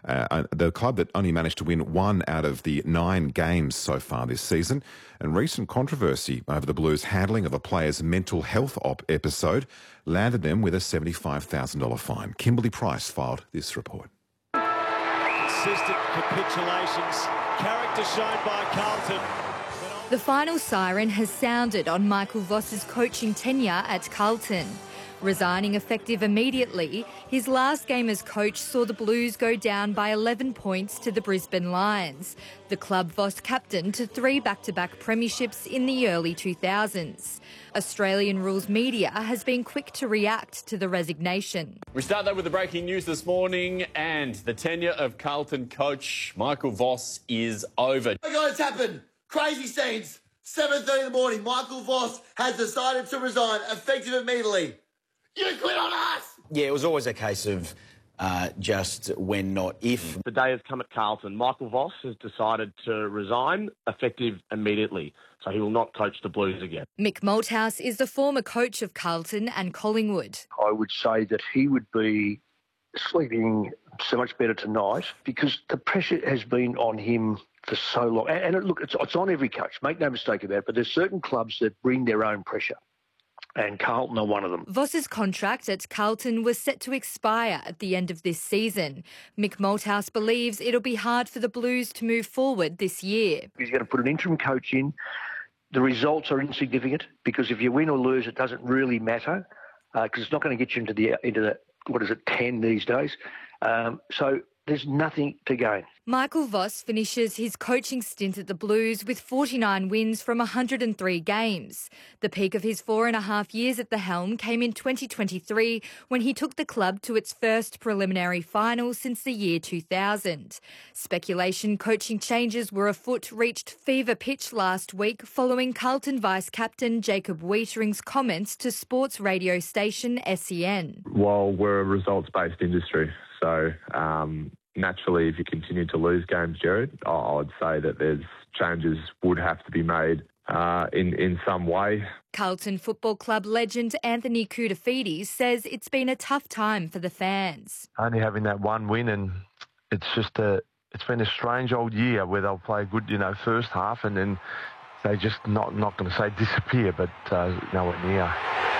The club that only managed to win 1 out of the 9 games so far this season. And recent controversy over the Blues' handling of a player's mental health episode landed them with a $75,000 fine. Kimberly Price filed this report. Consistent capitulations, character shown by Carlton. The final siren has sounded on Michael Voss's coaching tenure at Carlton. Resigning effective immediately, his last game as coach saw the Blues go down by 11 points to the Brisbane Lions. The club Voss captained to 3 back-to-back premierships in the early 2000s. Australian rules media has been quick to react to the resignation. We start that with the breaking news this morning, and the tenure of Carlton coach Michael Voss is over. Oh my God, it's happened. Crazy scenes. 7:30 in the morning, Michael Voss has decided to resign, effective immediately. You quit on us! Yeah, it was always a case of just when, not if. The day has come at Carlton. Michael Voss has decided to resign, effective immediately. So he will not coach the Blues again. Mick Malthouse is the former coach of Carlton and Collingwood. I would say that he would be sleeping so much better tonight because the pressure has been on him for so long. And look, it's on every coach, make no mistake about it, but there's certain clubs that bring their own pressure. And Carlton are one of them. Voss's contract at Carlton was set to expire at the end of this season. Mick Malthouse believes it'll be hard for the Blues to move forward this year. He's going to put an interim coach in. The results are insignificant because if you win or lose, it doesn't really matter because it's not going to get you into the 10 these days. So there's nothing to gain. Michael Voss finishes his coaching stint at the Blues with 49 wins from 103 games. The peak of his 4.5 years at the helm came in 2023 when he took the club to its first preliminary final since the year 2000. Speculation coaching changes were afoot reached fever pitch last week following Carlton vice-captain Jacob Weitering's comments to sports radio station SEN. While we're a results-based industry, so naturally, if you continue to lose games, Jared, I would say that there's changes would have to be made in some way. Carlton Football Club legend Anthony Koutoufides says it's been a tough time for the fans. Only having that one win, and it's been a strange old year where they'll play a good, first half, and then they just not going to say disappear, but nowhere near.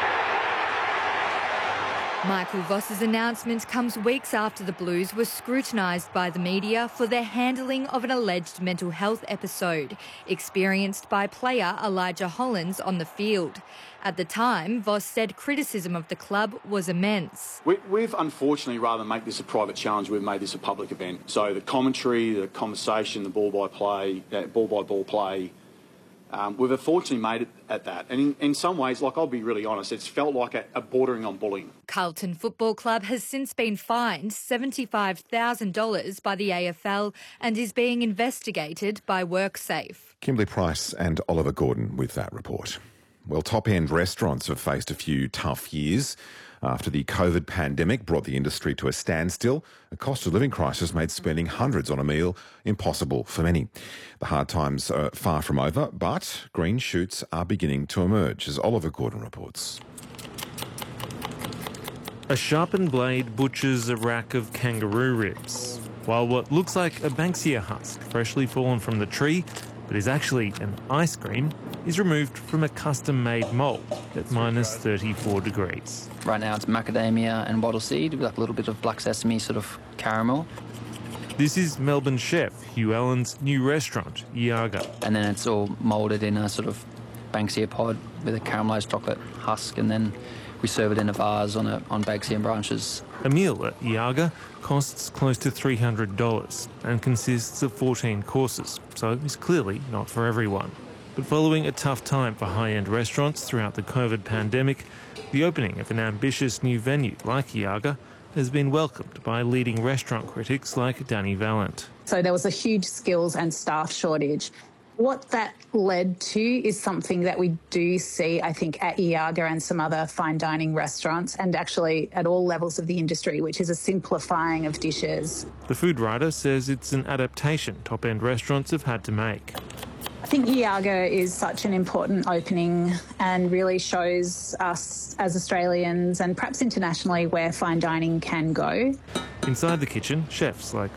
Michael Voss's announcement comes weeks after the Blues were scrutinised by the media for their handling of an alleged mental health episode experienced by player Elijah Hollands on the field. At the time, Voss said criticism of the club was immense. We've unfortunately, rather than make this a private challenge, we've made this a public event. So the commentary, the conversation, the ball-by ball play, we've unfortunately made it at that. And in some ways, I'll be really honest, it's felt like a bordering on bullying. Carlton Football Club has since been fined $75,000 by the AFL and is being investigated by WorkSafe. Kimberly Price and Oliver Gordon with that report. Well, top-end restaurants have faced a few tough years. After the COVID pandemic brought the industry to a standstill, a cost of living crisis made spending hundreds on a meal impossible for many. The hard times are far from over, but green shoots are beginning to emerge, as Oliver Gordon reports. A sharpened blade butchers a rack of kangaroo ribs, while what looks like a Banksia husk freshly fallen from the tree, but is actually an ice cream, is removed from a custom-made mould at minus 34 degrees. Right now it's macadamia and wattle seed with a little bit of black sesame sort of caramel. This is Melbourne chef Hugh Allen's new restaurant, Iaga. And then it's all moulded in a sort of Banksia pod with a caramelised chocolate husk, and then we serve it in a vase on Banksia branches. A meal at Iaga costs close to $300 and consists of 14 courses, so it's clearly not for everyone. But following a tough time for high-end restaurants throughout the COVID pandemic, the opening of an ambitious new venue like Iaga has been welcomed by leading restaurant critics like Danny Valent. So there was a huge skills and staff shortage. What that led to is something that we do see, I think, at Iaga and some other fine dining restaurants, and actually at all levels of the industry, which is a simplifying of dishes. The food writer says it's an adaptation top-end restaurants have had to make. I think Iaga is such an important opening and really shows us as Australians and perhaps internationally where fine dining can go. Inside the kitchen, chefs like